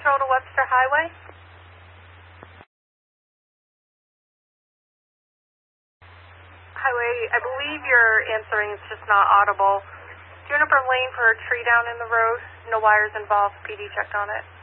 control to Webster Highway. Highway, I believe you're answering, it's just not audible. Juniper Lane for a tree down in the road. No wires involved. PD checked on it.